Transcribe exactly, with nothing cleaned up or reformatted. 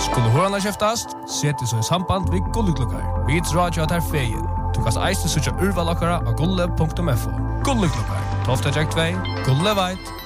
Skulle hörarna käftast, sett så i samband vid Gulleklockar. Vi drar ju att här fejen. Du kan eisne søkja urvalakara av gulle punktum f o. Gulleklockar. Tofta Jack två, Gulle Veit,